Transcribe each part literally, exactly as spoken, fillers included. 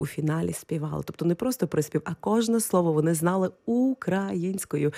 у фіналі співали. Тобто не просто приспів, а кожне слово вони знали українською.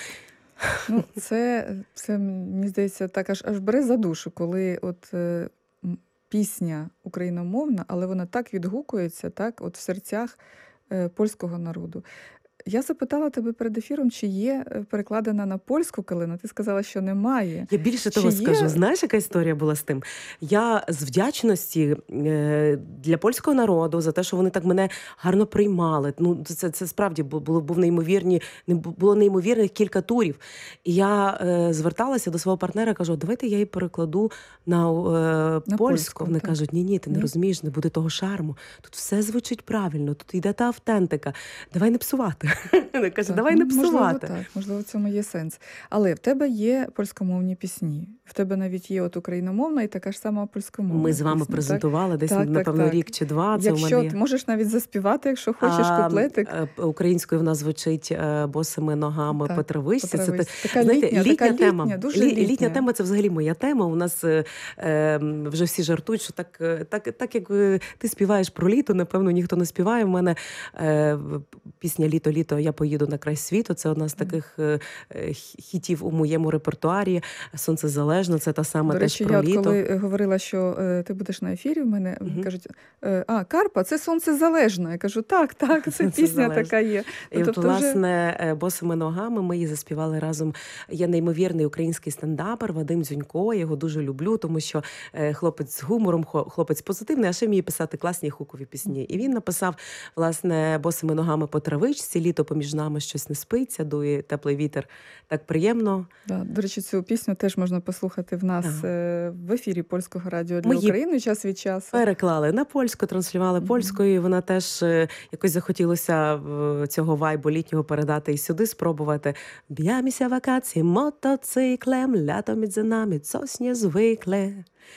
Ну, це, це мені здається, так аж, аж бере за душу, коли от е, м, пісня україномовна, але вона так відгукується, так, от в серцях е, польського народу. Я запитала тебе перед ефіром, чи є е, перекладена на польську калина. Ти сказала, що немає. Я більше Чи того є? скажу, знаєш, яка історія була з тим? Я з вдячності е, для польського народу за те, що вони так мене гарно приймали. Ну, це, це справді було, був неймовірні, не бу- було неймовірних кілька турів. І я е, зверталася до свого партнера, кажу, давайте я її перекладу на е, На польську. польську, Вони так. кажуть, ні-ні, ти не Ні? розумієш, не буде того шарму. Тут все звучить правильно, тут йде та автентика. Давай не псувати. Вона каже, Так, давай ну, не можливо, псувати. так, можливо, в цьому є сенс. Але в тебе є польськомовні пісні. В тебе навіть є от україномовна і така ж сама польськомовна Ми з вами пісня, так? презентували десь, Так, так, напевно, так. рік чи два. Це у Якщо мене ти є. можеш навіть заспівати, якщо хочеш, А куплетик. е, українською в нас звучить е, босими ногами по Так, травичці. Це те- потравись. Така знаєте, літня, літня така тема. літня, дуже Лі- літня літня. тема це взагалі моя тема. У нас е, е, вже всі жартують, що так, е, так, так як е, ти співаєш про літо, напевно, ніхто не співає. В мене е, пісня Літо-літо, я поїду на край світу. Це одна з таких е, е, хітів у моєму репертуарі. Сонцезалежно, це та сама До теж речі, про я от літо. коли е, говорила, що е, ти будеш на ефірі, в мене Мгм. кажуть, е, а, Карпа, це сонцезалежно. Я кажу, так, так, це пісня Сонцезалежно. така є. І Ну, от, тобто вже власне, е, босими ногами ми її заспівали разом. Є неймовірний український стендапер Вадим Дзюнько. Я його дуже люблю, тому що е, хлопець з гумором, хо- хлопець позитивний, а ще вміє писати класні хукові пісні. І він написав, власне, босими ногами по травичці, літо поміж нами щось не спиться, дує теплий вітер. Так приємно. да, до речі, цю пісню теж можна послухати в нас Так. е, в ефірі Польського радіо для Ми її України час від часу. переклали на польську, транслювали Мгм. польською, і вона теж е, якось захотілося е, цього вайбу літнього передати і сюди спробувати. Б'яміся вакації мотоциклем, лято між за нами, цось незвикле.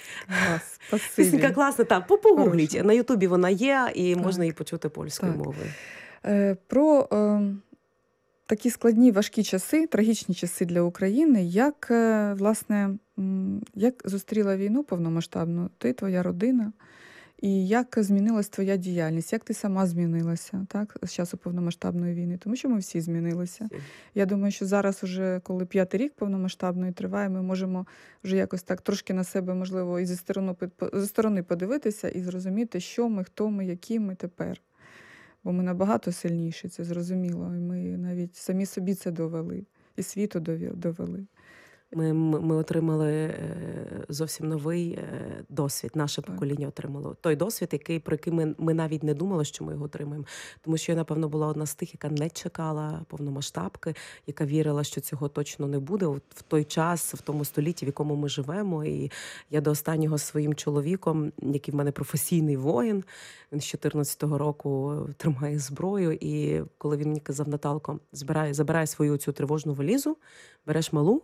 Клас, Пісенька спасибі. класна, так, по- погугліть. Хороша. На Ютубі вона є, і можна Так, її почути польською так. мовою. Е, Про е, такі складні, важкі часи, трагічні часи для України, як, е, власне, м, як зустріла війну повномасштабну ти, твоя родина, і як змінилась твоя діяльність, як ти сама змінилася, так, з часу повномасштабної війни, тому що ми всі змінилися. Я думаю, що зараз, уже, коли п'ятий рік повномасштабної триває, ми можемо вже якось так трошки на себе, можливо, і зі сторони, під- зі сторони подивитися і зрозуміти, що ми, хто ми, які ми тепер. Бо ми набагато сильніші, це зрозуміло. І ми навіть самі собі це довели, і світу дові- довели. Ми, ми, ми отримали е, зовсім новий е, досвід. Наше Так. покоління отримало той досвід, який, про який ми, ми навіть не думали, що ми його отримаємо. Тому що я, напевно, була одна з тих, яка не чекала повномасштабки, яка вірила, що цього точно не буде от в той час, в тому столітті, в якому ми живемо. І я до останнього своїм чоловіком, який в мене професійний воїн, він з чотирнадцятого року тримає зброю. І коли він мені казав, Наталко, збирай, забирай свою цю тривожну валізу, береш малу,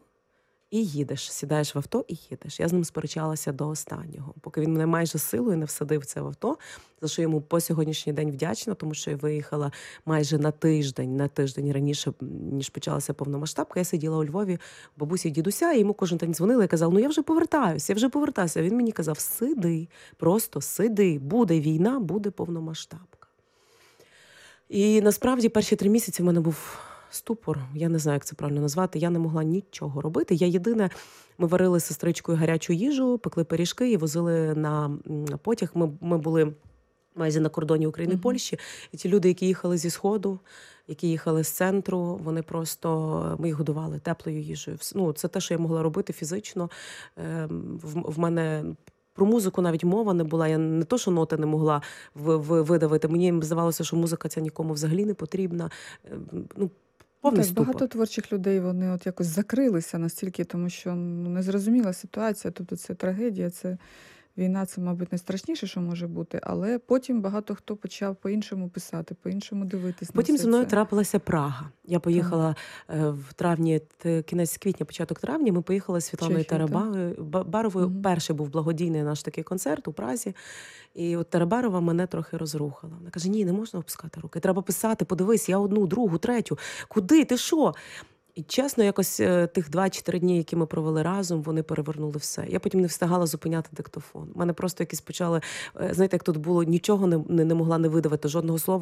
і їдеш, сідаєш в авто і їдеш. Я з ним сперечалася до останнього, поки він мене майже силою не всадив це в авто, за що йому по сьогоднішній день вдячна, тому що я виїхала майже на тиждень, на тиждень раніше, ніж почалася повномасштабка. Я сиділа у Львові у бабусі і дідуся, і йому кожен день дзвонили і казали, ну я вже повертаюся, я вже повертаюся. А він мені казав, сиди, просто сиди, буде війна, буде повномасштабка. І насправді перші три місяці в мене був ступор, я не знаю, як це правильно назвати, я не могла нічого робити. Я єдине, ми варили з сестричкою гарячу їжу, пекли пиріжки і возили на, на потяг. Ми, ми були майже на кордоні України і Мгм. Польщі, і ті люди, які їхали зі Сходу, які їхали з центру, вони просто, ми їх годували теплою їжею. Вс- Ну, це те, що я могла робити фізично. Ем, В, в мене про музику навіть мова не була. Я не то, що ноти не могла в, в, видавити. Мені здавалося, що музика ця нікому взагалі не потрібна. Ем, Ну, Ну, повний так, ступор. багато творчих людей, вони от якось закрилися настільки, тому що ну, незрозуміла ситуація, тобто це трагедія, це війна, це, мабуть, найстрашніше, що може бути, але потім багато хто почав по-іншому писати, по-іншому дивитись на Потім все зі мною це. трапилася Прага. Я поїхала е, в травні, т- кінець квітня, початок травня, ми поїхали з Світланою Чехію, так? Тарабаровою. Ба- Баровою. Мгм. Перший був благодійний наш такий концерт у Празі. І от Тарабарова мене трохи розрухала. Вона каже, ні, не можна опускати руки. Треба писати, подивись, я одну, другу, третю. Куди, ти що? І чесно, якось е, тих два чи три дні, які ми провели разом, вони перевернули все. Я потім не встигала зупиняти диктофон. У мене просто якісь почали, е, знаєте, як тут було, нічого не, не, не могла не видавати, жодного слова.